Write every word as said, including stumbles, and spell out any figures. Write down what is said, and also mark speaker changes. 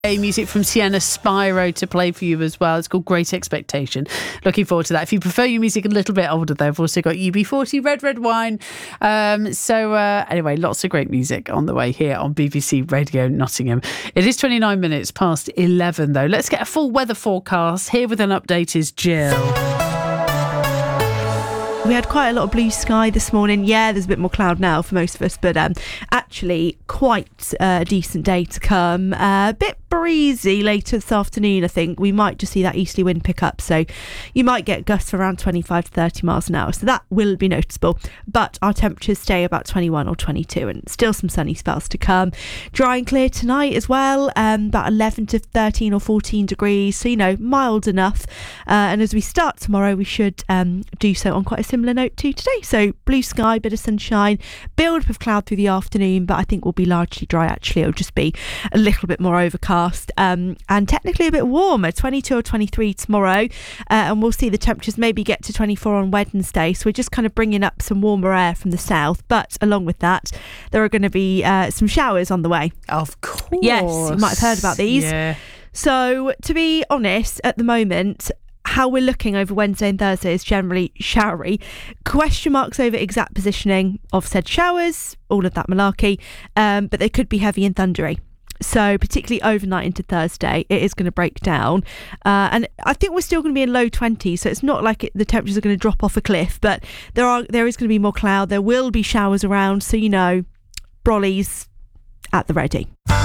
Speaker 1: Music from Sienna Spyro to play for you as well. It's called Great Expectation. Looking forward to that. If you prefer your music a little bit older, though, I've also got U B forty, Red Red Wine. Um, so uh, anyway, lots of great music on the way here on B B C Radio Nottingham. It is twenty-nine minutes past eleven, though. Let's get a full weather forecast. Here with an update is Jill.
Speaker 2: We had quite a lot of blue sky this morning. Yeah, there's a bit more cloud now for most of us, but um, actually quite a decent day to come. Uh, a bit breezy later this afternoon, I think. We might just see that easterly wind pick up, so you might get gusts of around twenty-five to thirty miles an hour, so that will be noticeable. But our temperatures stay about twenty-one or twenty-two, and still some sunny spells to come. Dry and clear tonight as well, um, about eleven to thirteen or fourteen degrees, so, you know, mild enough. Uh, and as we start tomorrow, we should um, do so on quite a similar note to today. So blue sky, bit of sunshine, build up of cloud through the afternoon, but I think will be largely dry. Actually, it'll just be a little bit more overcast, um, and technically a bit warmer, twenty-two or twenty-three tomorrow, uh, and we'll see the temperatures maybe get to twenty-four on Wednesday. So we're just kind of bringing up some warmer air from the south, but along with that there are going to be uh, some showers on the way.
Speaker 1: Of course.
Speaker 2: Yes, you might have heard about these.
Speaker 1: Yeah.
Speaker 2: So to be honest, at the moment, how we're looking over Wednesday and Thursday is generally showery. Question marks over exact positioning of said showers, all of that malarkey, um, but they could be heavy and thundery. So particularly overnight into Thursday, it is going to break down. Uh, and I think we're still going to be in low twenties, so it's not like it, the temperatures are going to drop off a cliff, but there are there is going to be more cloud. There will be showers around, so, you know, brollies at the ready.